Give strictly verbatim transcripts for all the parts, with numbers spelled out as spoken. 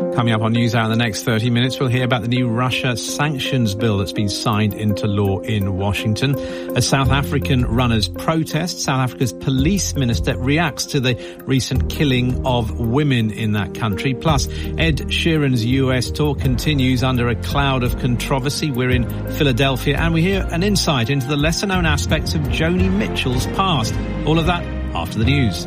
Coming up on NewsHour in the next thirty minutes, we'll hear about the new Russia sanctions bill that's been signed into law in Washington. As South African runners protest, South Africa's police minister reacts to the recent killing of women in that country. Plus, Ed Sheeran's U S tour continues under a cloud of controversy. We're in Philadelphia and we hear an insight into the lesser-known aspects of Joni Mitchell's past. All of that after the news.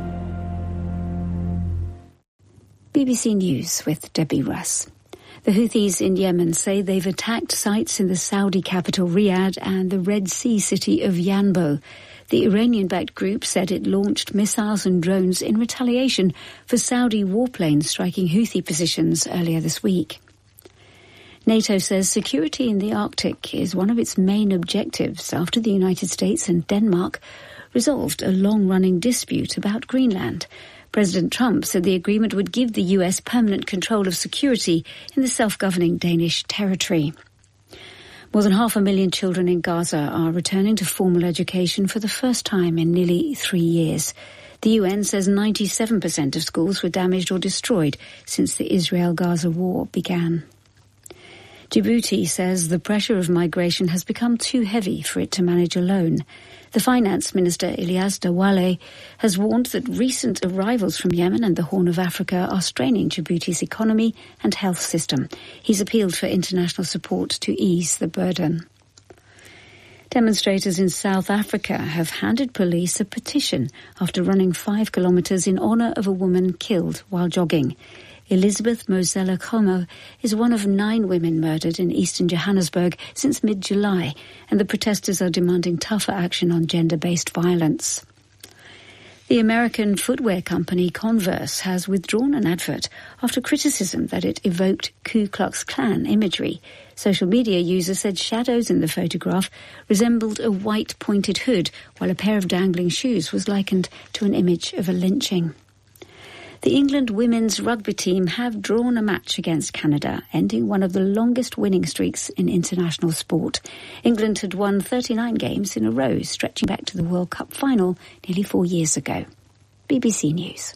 B B C News with Debbie Russ. The Houthis in Yemen say they've attacked sites in the Saudi capital Riyadh and the Red Sea city of Yanbo. The Iranian-backed group said it launched missiles and drones in retaliation for Saudi warplanes striking Houthi positions earlier this week. NATO says security in the Arctic is one of its main objectives after the United States and Denmark resolved a long-running dispute about Greenland. President Trump said the agreement would give the U S permanent control of security in the self-governing Danish territory. More than half a million children in Gaza are returning to formal education for the first time in nearly three years. The U N says ninety-seven percent of schools were damaged or destroyed since the Israel-Gaza war began. Djibouti says the pressure of migration has become too heavy for it to manage alone. The finance minister, Ilyas Dawale, has warned that recent arrivals from Yemen and the Horn of Africa are straining Djibouti's economy and health system. He's appealed for international support to ease the burden. Demonstrators in South Africa have handed police a petition after running five kilometres in honour of a woman killed while jogging. Elizabeth Mosela Como is one of nine women murdered in eastern Johannesburg since mid-July, and the protesters are demanding tougher action on gender-based violence. The American footwear company Converse has withdrawn an advert after criticism that it evoked Ku Klux Klan imagery. Social media users said shadows in the photograph resembled a white pointed hood, while a pair of dangling shoes was likened to an image of a lynching. The England women's rugby team have drawn a match against Canada, ending one of the longest winning streaks in international sport. England had won thirty-nine games in a row, stretching back to the World Cup final nearly four years ago. B B C News.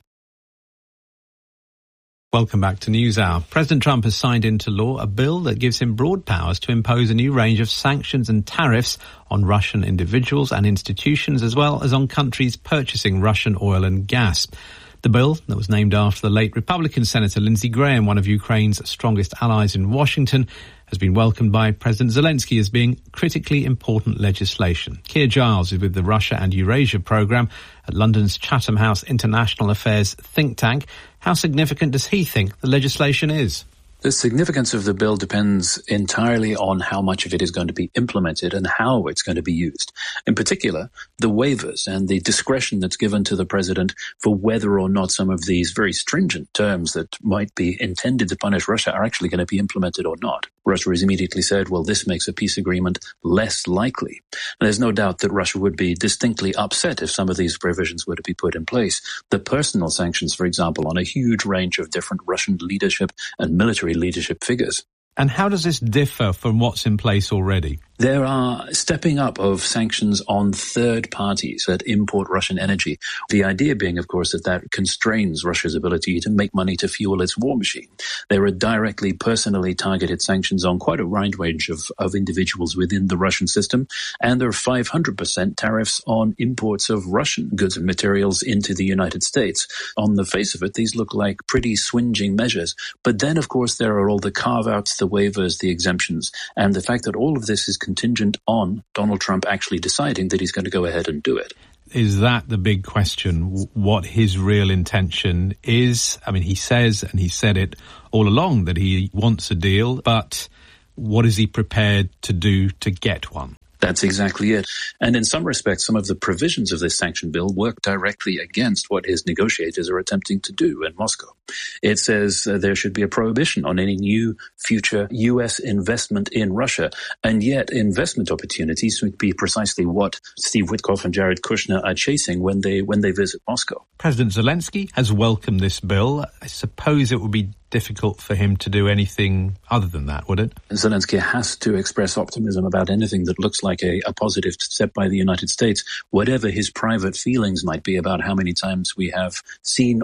Welcome back to NewsHour. President Trump has signed into law a bill that gives him broad powers to impose a new range of sanctions and tariffs on Russian individuals and institutions, as well as on countries purchasing Russian oil and gas. The bill, that was named after the late Republican Senator Lindsey Graham, one of Ukraine's strongest allies in Washington, has been welcomed by President Zelensky as being critically important legislation. Keir Giles is with the Russia and Eurasia programme at London's Chatham House International Affairs think tank. How significant does he think the legislation is? The significance of the bill depends entirely on how much of it is going to be implemented and how it's going to be used. In particular, the waivers and the discretion that's given to the president for whether or not some of these very stringent terms that might be intended to punish Russia are actually going to be implemented or not. Russia has immediately said, well, this makes a peace agreement less likely. And there's no doubt that Russia would be distinctly upset if some of these provisions were to be put in place. The personal sanctions, for example, on a huge range of different Russian leadership and military leadership figures. And how does this differ from what's in place already? There are stepping up of sanctions on third parties that import Russian energy. The idea being, of course, that that constrains Russia's ability to make money to fuel its war machine. There are directly, personally targeted sanctions on quite a wide range of, of individuals within the Russian system. And there are five hundred percent tariffs on imports of Russian goods and materials into the United States. On the face of it, these look like pretty swingeing measures. But then, of course, there are all the carve-outs, the waivers, the exemptions, and the fact that all of this is contingent on Donald Trump actually deciding that he's going to go ahead and do it. Is that the big question, what his real intention is? I mean, he says, and he said it all along, that he wants a deal, but what is he prepared to do to get one? That's exactly it. And in some respects, some of the provisions of this sanction bill work directly against what his negotiators are attempting to do in Moscow. It says uh, there should be a prohibition on any new future U S investment in Russia. And yet investment opportunities would be precisely what Steve Witkoff and Jared Kushner are chasing when they when they visit Moscow. President Zelensky has welcomed this bill. I suppose it would be difficult for him to do anything other than that, would it? Zelensky has to express optimism about anything that looks like a, a positive step by the United States, whatever his private feelings might be about how many times we have seen